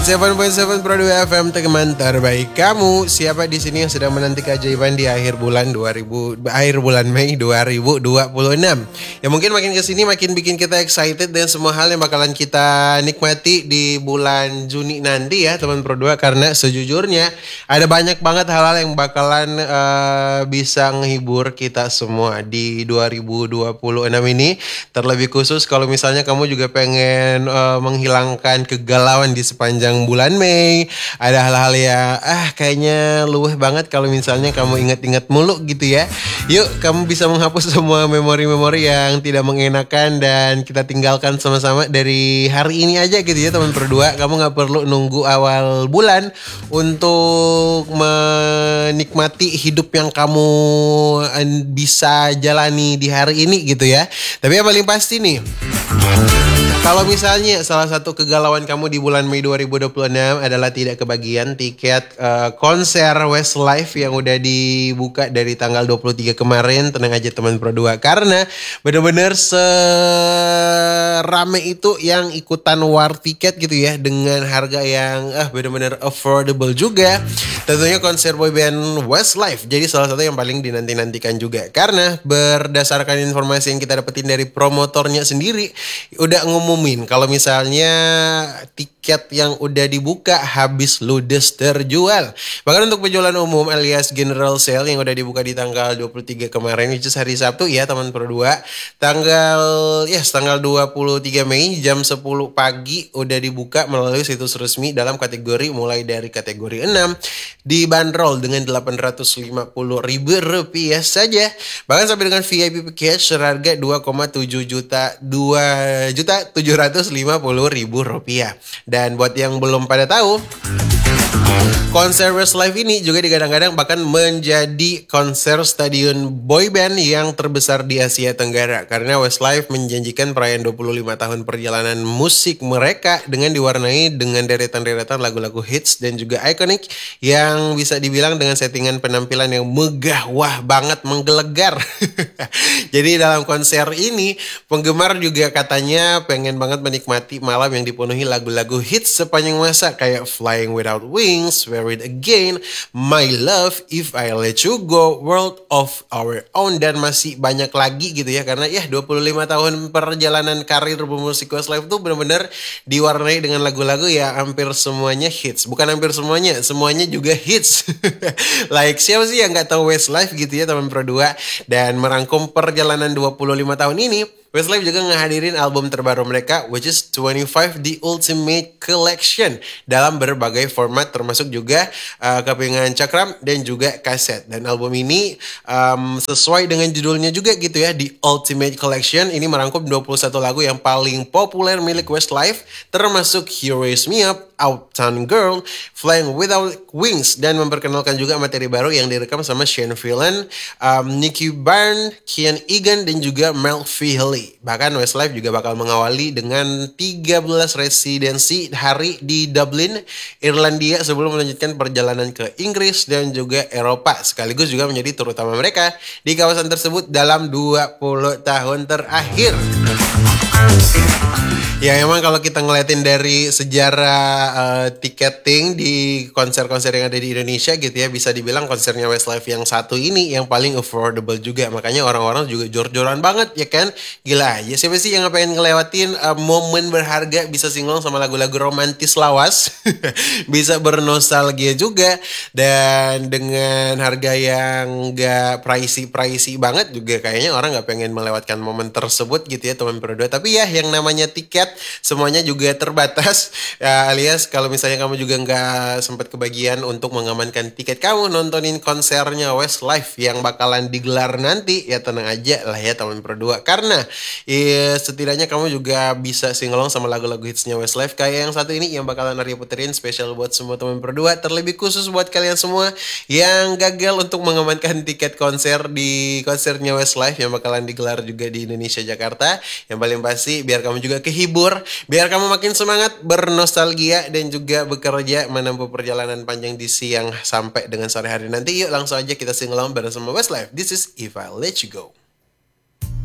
7.7 Pro 2 FM teman terbaik kamu. Siapa di sini yang sedang menanti keajaiban di akhir bulan Mei 2026? Ya mungkin makin kesini makin bikin kita excited dan semua hal yang bakalan kita nikmati di bulan Juni nanti ya teman Pro 2, karena sejujurnya ada banyak banget hal-hal yang bakalan bisa menghibur kita semua di 2026 ini. Terlebih khusus kalau misalnya kamu juga pengen menghilangkan kegalauan di sepanjang bulan Mei. Ada hal-hal yang kayaknya luweh banget kalau misalnya kamu ingat-ingat mulu gitu ya. Yuk kamu bisa menghapus semua memori-memori yang tidak mengenakan dan kita tinggalkan sama-sama dari hari ini aja gitu ya teman berdua. Kamu gak perlu nunggu awal bulan untuk menikmati hidup yang kamu bisa jalani di hari ini gitu ya. Tapi yang paling pasti nih, kalau misalnya salah satu kegalauan kamu di bulan Mei 2026 adalah tidak kebagian tiket konser Westlife yang udah dibuka dari tanggal 23 kemarin, tenang aja teman Pro 2, karena bener-bener serame itu yang ikutan war tiket gitu ya, dengan harga yang bener-bener affordable juga. Tentunya konser boyband Westlife jadi salah satu yang paling dinanti-nantikan juga, karena berdasarkan informasi yang kita dapetin dari promotornya sendiri udah ngumumin kalau misalnya tiket yang udah dibuka habis ludes terjual. Bahkan untuk penjualan umum alias general sale yang udah dibuka di tanggal 23 kemarin, which is hari Sabtu ya teman Pro 2, tanggal 23 Mei jam 10 pagi udah dibuka melalui situs resmi dalam kategori mulai dari kategori 6 dibanderol dengan Rp850.000 saja. Bahkan sampai dengan VIP package seharga 2,7 juta, Rp2.750.000. Dan buat yang belum pada tahu, konser Westlife ini juga digadang-gadang bahkan menjadi konser stadion boyband yang terbesar di Asia Tenggara, karena Westlife menjanjikan perayaan 25 tahun perjalanan musik mereka dengan diwarnai dengan deretan-deretan lagu-lagu hits dan juga ikonik yang bisa dibilang dengan settingan penampilan yang megah, wah banget, menggelegar. Jadi dalam konser ini penggemar juga katanya pengen banget menikmati malam yang dipenuhi lagu-lagu hits sepanjang masa kayak Flying Without Wings, Wear It Again, My Love, If I Let You Go, World of Our Own, dan masih banyak lagi gitu ya. Karena 25 tahun perjalanan karir bermusik Westlife tuh benar-benar diwarnai dengan lagu-lagu ya hampir semuanya hits. Bukan hampir semuanya, semuanya juga hits. Like siapa sih yang gak tahu Westlife gitu ya teman Pro 2. Dan merangkum perjalanan 25 tahun ini, Westlife juga ngehadirin album terbaru mereka, which is 25 The Ultimate Collection, dalam berbagai format termasuk juga kepingan cakram dan juga kaset. Dan album ini sesuai dengan judulnya juga gitu ya, The Ultimate Collection ini merangkum 21 lagu yang paling populer milik Westlife, termasuk You Raise Me Up, Uptown Girl, Flying Without Wings, dan memperkenalkan juga materi baru yang direkam sama Shane Phelan, Nicky Byrne, Kian Egan, dan juga Mel Feely. Bahkan Westlife juga bakal mengawali dengan 13 residensi hari di Dublin, Irlandia, sebelum melanjutkan perjalanan ke Inggris dan juga Eropa, sekaligus juga menjadi tur utama mereka di kawasan tersebut dalam 20 tahun terakhir. Ya emang kalau kita ngeliatin dari sejarah tiketing di konser-konser yang ada di Indonesia gitu ya, bisa dibilang konsernya Westlife yang satu ini yang paling affordable juga. Makanya orang-orang juga jor-joran banget ya kan. Gila aja, siapa sih yang pengen ngelewatin momen berharga, bisa singlong sama lagu-lagu romantis lawas. Bisa bernostalgia juga, dan dengan harga yang gak pricey banget juga, kayaknya orang gak pengen melewatkan momen tersebut gitu ya teman berdua. Tapi ya yang namanya tiket semuanya juga terbatas ya, alias kalau misalnya kamu juga nggak sempat kebagian untuk mengamankan tiket kamu nontonin konsernya Westlife yang bakalan digelar nanti, ya tenang aja lah ya teman berdua, karena setidaknya kamu juga bisa singelong sama lagu-lagu hitsnya Westlife kayak yang satu ini yang bakalan Arya puterin spesial buat semua teman berdua, terlebih khusus buat kalian semua yang gagal untuk mengamankan tiket konser di konsernya Westlife yang bakalan digelar juga di Indonesia Jakarta. Yang paling pasti biar kamu juga kehibur, biar kamu makin semangat bernostalgia dan juga bekerja menempuh perjalanan panjang di siang sampai dengan sore hari nanti. Yuk langsung aja kita sing along bersama Westlife. This is If I Let You Go.